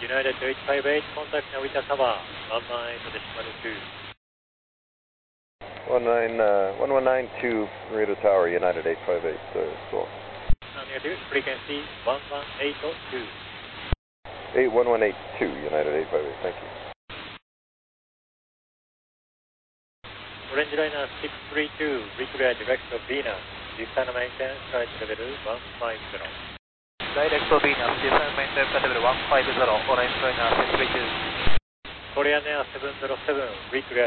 United 858, contact Narita Tower, 19.2. 1192 Narita Tower, United 858, so. Negative, frequency 1182. 81182, United 858, thank you. Orange Liner 632, reclear direct of Venus, descend maintain, flight level 150. Direct of Venus, descend maintain, flight level 150, Orange Liner 632. Korean Air 707, reclear